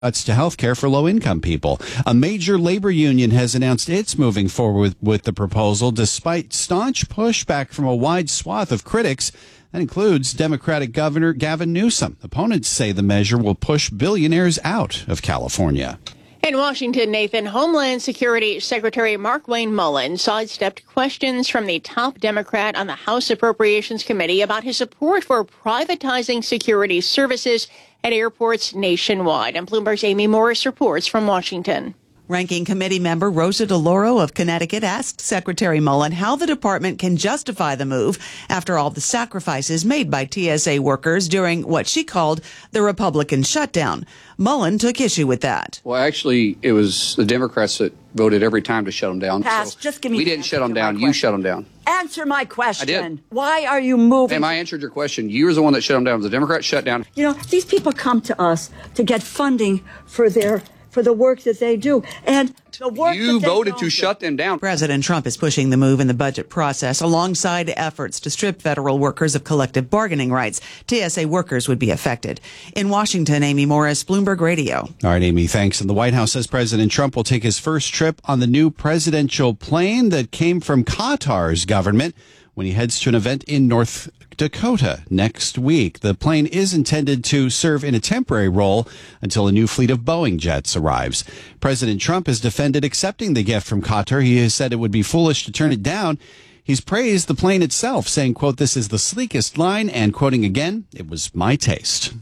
cuts to health care for low-income people. A major labor union has announced it's moving forward with the proposal despite staunch pushback from a wide swath of critics. That includes Democratic Governor Gavin Newsom. Opponents say the measure will push billionaires out of California. In Washington, Nathan, Homeland Security Secretary Markwayne Mullin sidestepped questions from the top Democrat on the House Appropriations Committee about his support for privatizing security services at airports nationwide. And Bloomberg's Amy Morris reports from Washington. Ranking committee member Rosa DeLauro of Connecticut asked Secretary Mullin how the department can justify the move after all the sacrifices made by TSA workers during what she called the Republican shutdown. Mullin took issue with that. Well, actually, it was the Democrats that voted every time to shut them down. Pass. Just give me we didn't shut them down. You shut them down. Answer my question. I did. Why are you moving? Ma'am, I answered your question. You were the one that shut them down. The Democrats shut down. You know, these people come to us to get funding for the work that they do. And the work you voted to shut them down. President Trump is pushing the move in the budget process alongside efforts to strip federal workers of collective bargaining rights. TSA workers would be affected. In Washington, Amy Morris, Bloomberg Radio. All right, Amy, thanks. And the White House says President Trump will take his first trip on the new presidential plane that came from Qatar's government when he heads to an event in North Dakota next week. The plane is intended to serve in a temporary role until a new fleet of Boeing jets arrives. President Trump has defended accepting the gift from Qatar. He has said it would be foolish to turn it down. He's praised the plane itself, saying, quote, "This is the sleekest line," and quoting again, "It was my taste."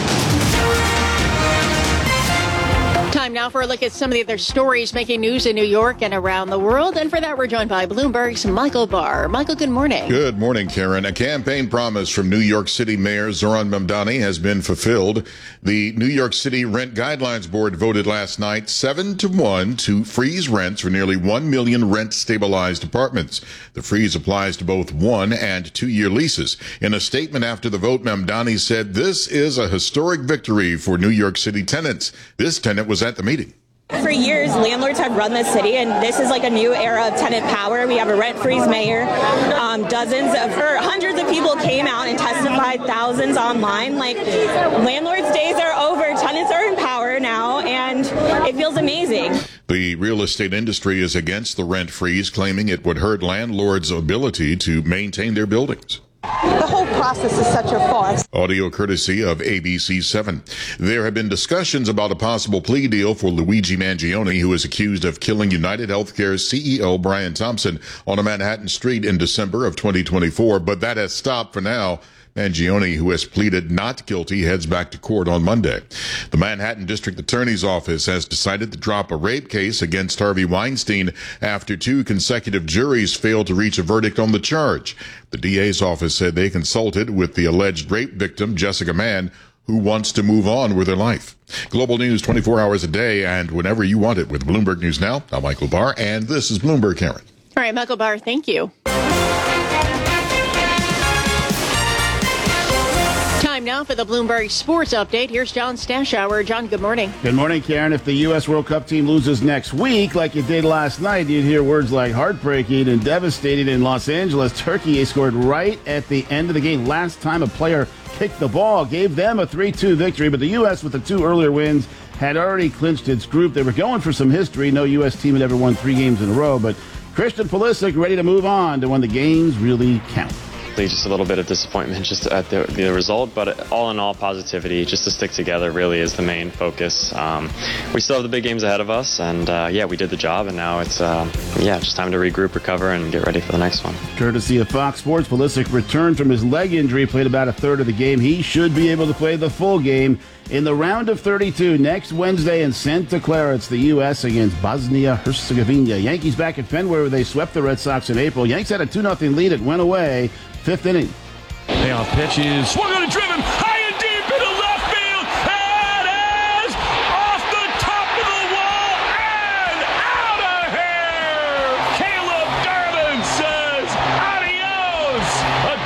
Time now for a look at some of the other stories making news in New York and around the world. And for that, we're joined by Bloomberg's Michael Barr. Michael, good morning. Good morning, Karen. A campaign promise from New York City Mayor Zohran Mamdani has been fulfilled. The New York City Rent Guidelines Board voted last night 7-1 to freeze rents for nearly 1 million rent-stabilized apartments. The freeze applies to both 1- and 2-year leases. In a statement after the vote, Mamdani said, "This is a historic victory for New York City tenants." This tenant was at the meeting. For years, landlords have run this city, and this is like a new era of tenant power. We have a rent-freeze mayor. Hundreds of people came out and testified, thousands online. Like, landlords' days are over. Tenants are in power now, and it feels amazing. The real estate industry is against the rent freeze, claiming it would hurt landlords' ability to maintain their buildings. The whole process is such a farce. Audio courtesy of ABC7. There have been discussions about a possible plea deal for Luigi Mangione, who is accused of killing United Healthcare's CEO Brian Thompson on a Manhattan street in December of 2024, but that has stopped for now. Mangione, who has pleaded not guilty, heads back to court on Monday. The Manhattan District Attorney's Office has decided to drop a rape case against Harvey Weinstein after 2 consecutive juries failed to reach a verdict on the charge. The DA's office said they consulted with the alleged rape victim, Jessica Mann, who wants to move on with her life. Global news 24 hours a day and whenever you want it with Bloomberg News Now. I'm Michael Barr, and this is Bloomberg, Karen. All right, Michael Barr, thank you. Time now for the Bloomberg Sports Update. Here's John Stashower. John, good morning. Good morning, Karen. If the U.S. World Cup team loses next week, like it did last night, you'd hear words like heartbreaking and devastating. In Los Angeles, Turkey scored right at the end of the game. Last time a player kicked the ball, gave them a 3-2 victory, but the U.S. with the 2 earlier wins had already clinched its group. They were going for some history. No U.S. team had ever won 3 games in a row, but Christian Pulisic ready to move on to when the games really count. Just a little bit of disappointment just at the result, but all in all, positivity, just to stick together really is the main focus. We still have the big games ahead of us, and we did the job, and now it's just time to regroup, recover, and get ready for the next one. Courtesy of Fox Sports, Pulisic returned from his leg injury, played about a third of the game. He should be able to play the full game in the round of 32 next Wednesday in Santa Clara. It's the U.S. against Bosnia-Herzegovina. Yankees back at Fenway where they swept the Red Sox in April. Yanks had a 2-0 lead. It went away. 5th inning. Payoff pitches. Swung on and driven high and deep into left field. It is off the top of the wall and out of here. Caleb Darvin says adios. A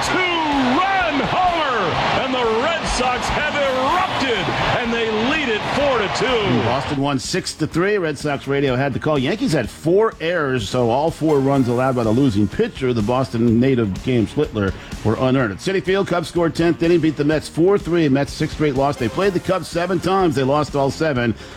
2-run homer. And the Red Sox have erupted. And they lead it 4-2 Boston won 6-3. Red Sox radio had the call. Yankees had 4 errors, so all 4 runs allowed by the losing pitcher, the Boston native James Splittler, were unearned. At Citi Field, Cubs scored 10th inning, beat the Mets 4-3. Mets 6th straight loss. They played the Cubs 7 times. They lost all 7.